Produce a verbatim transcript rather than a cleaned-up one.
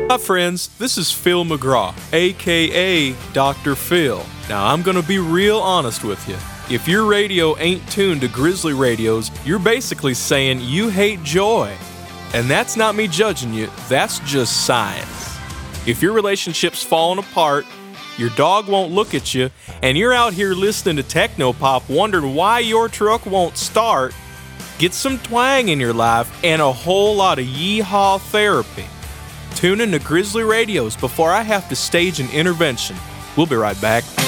Hi friends, this is Phil McGraw, aka Doctor Phil. Now I'm gonna be real honest with you. If your radio ain't tuned to Grizzly radios, you're basically saying you hate joy. And that's not me judging you, that's just science. If your relationship's falling apart, your dog won't look at you, and you're out here listening to techno-pop wondering why your truck won't start, get some twang in your life and a whole lot of yeehaw therapy. Tune in to Grizzly Radios before I have to stage an intervention. We'll be right back.